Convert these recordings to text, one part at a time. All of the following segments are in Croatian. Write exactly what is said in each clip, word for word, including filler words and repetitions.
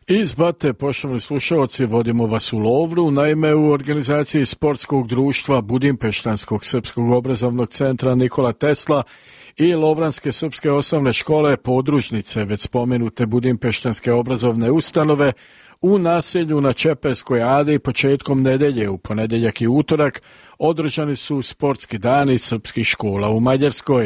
Iz Bate, poštovani slušalci, vodimo vas u Lovru. Naime, u organizaciji sportskog društva Budimpeštanskog srpskog obrazovnog centra Nikola Tesla i Lovranske srpske osnovne škole podružnice već spomenute Budimpeštanske obrazovne ustanove u naselju na Čepeskoj adi početkom nedelje, u ponedjeljak i utorak, održani su sportski dani srpskih škola u Mađarskoj.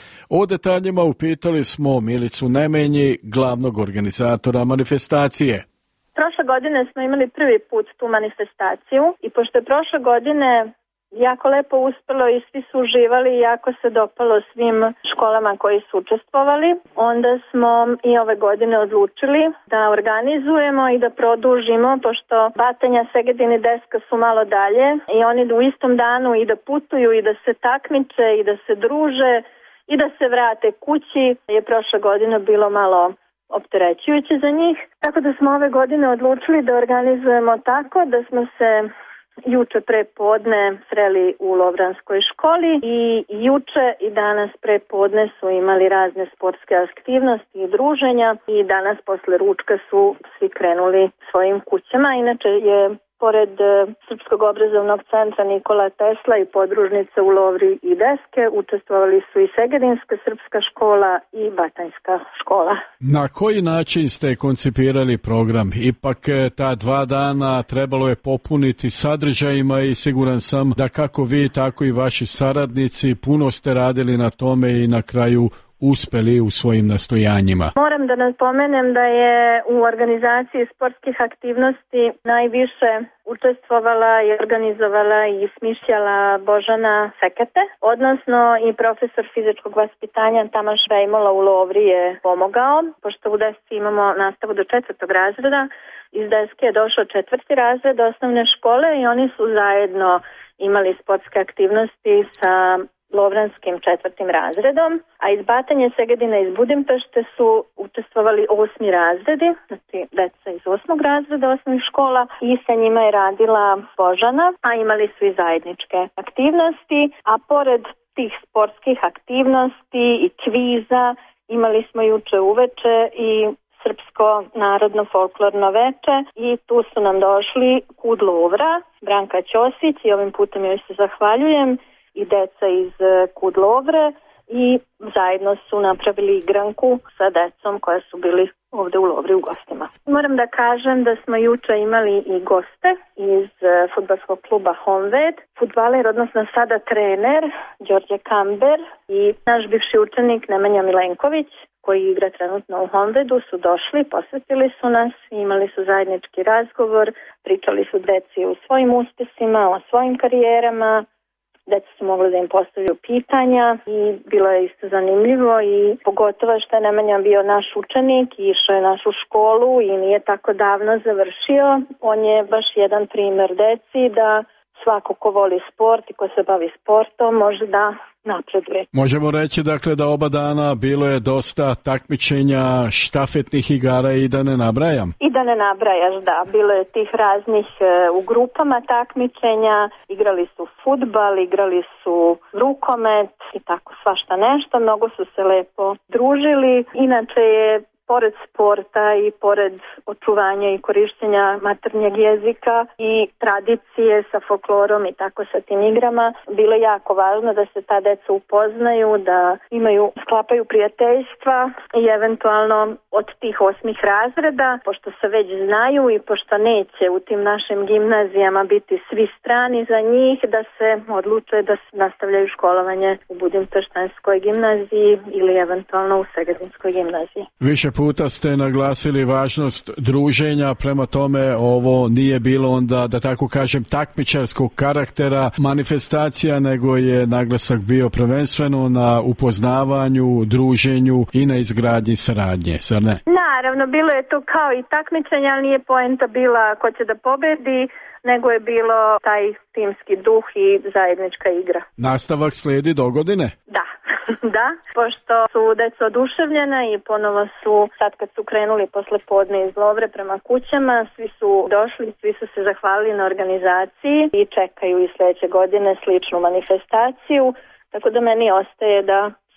O detaljima upitali smo Milicu Nemenji, glavnog organizatora manifestacije. Prošle godine smo imali prvi put tu manifestaciju i pošto je prošle godine jako lepo uspelo i svi su uživali i jako se dopalo svim školama koji su učestvovali, onda smo i ove godine odlučili da organizujemo i da produžimo, pošto Batanja, Segedin i Deska su malo dalje i oni u istom danu i da putuju i da se takmiče i da se druže i da se vrate kući, je prošle godine bilo malo opterećujuće za njih. Tako da smo ove godine odlučili da organizujemo tako da smo se juče pre podne sreli u Lovranskoj školi i juče i danas pre podne su imali razne sportske aktivnosti i druženja i danas posle ručka su svi krenuli svojim kućama. Inače je pored Srpskog obrazovnog centra Nikola Tesla i podružnice u Lovri i Deske učestvovali su i Segedinska srpska škola i Batanjska škola. Na koji način ste koncipirali program? Ipak ta dva dana trebalo je popuniti sadržajima i siguran sam da kako vi, tako i vaši saradnici puno ste radili na tome i na kraju uspeli u svojim nastojanjima. Moram da napomenem da je u organizaciji sportskih aktivnosti najviše učestvovala i organizovala i smišljala Božana Fekete, odnosno i profesor fizičkog vaspitanja Tamaš Vejmola u Lovri je pomogao, pošto u Desci imamo nastavu do četvrtog razreda, iz Deske je došao četvrti razred osnovne škole i oni su zajedno imali sportske aktivnosti sa Lovranskim četvrtim razredom, a iz Batanje, Segedina iz Budimpešte su učestvovali osmi razredi, znači deca iz osmog razreda osnovnih škola i sa njima je radila Božana, a imali su i zajedničke aktivnosti, a pored tih sportskih aktivnosti i kviza imali smo juče uveče i Srpsko narodno folklorno veče i tu su nam došli Kud Lovra, Branka Ćosić i ovim putem joj se zahvaljujem, i deca iz Kud Lovre i zajedno su napravili igranku sa decom koja su bili ovde u Lovri u gostima. Moram da kažem da smo juče imali i goste iz fudbalskog kluba Honved, fudbaler, odnosno sada trener Đorđe Kamber i naš bivši učenik Nemanja Milenković koji igra trenutno u Honvedu su došli, posvetili su nas, imali su zajednički razgovor, pričali su deci o svojim uspesima, o svojim karijerama. Deca su mogli da im postavljaju pitanja i bilo je isto zanimljivo i pogotovo što je Nemanja bio naš učenik i išao je našu školu i nije tako davno završio. On je baš jedan primer deci da svako ko voli sport i ko se bavi sportom može da napreduje. Možemo reći dakle da oba dana bilo je dosta takmičenja, štafetnih igara i da ne nabrajam. I da ne nabrajaš, da. Bilo je tih raznih e, u grupama takmičenja, igrali su fudbal, igrali su rukomet i tako svašta nešto. Mnogo su se lepo družili. Inače je pored sporta i pored očuvanja i korištenja maternjeg jezika i tradicije sa folklorom i tako sa tim igrama, bilo je jako važno da se ta deca upoznaju, da imaju, sklapaju prijateljstva i eventualno od tih osmih razreda, pošto se već znaju i pošto neće u tim našim gimnazijama biti svi strani za njih, da se odluče da se nastavljaju školovanje u Budimpeštanskoj gimnaziji ili eventualno u Segedinskoj gimnaziji. Više puta ste naglasili važnost druženja, prema tome ovo nije bilo onda, da tako kažem, takmičarskog karaktera manifestacija, nego je naglasak bio prvenstveno na upoznavanju, druženju i na izgradnji saradnje, zar ne? Naravno, bilo je to kao i takmičenje, ali nije poenta bila ko će da pobedi, nego je bilo taj timski duh i zajednička igra. Nastavak slijedi do godine? Da. Da, pošto su deca oduševljena i ponovo su, sad kad su krenuli posle podne iz Lovre prema kućama, svi su došli, svi su se zahvalili na organizaciji i čekaju i sledeće godine sličnu manifestaciju, tako da meni ostaje da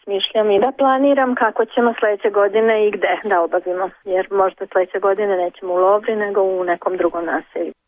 smišljam i da planiram kako ćemo sledeće godine i gde da obavimo, jer možda sledeće godine nećemo u Lovri nego u nekom drugom naselju.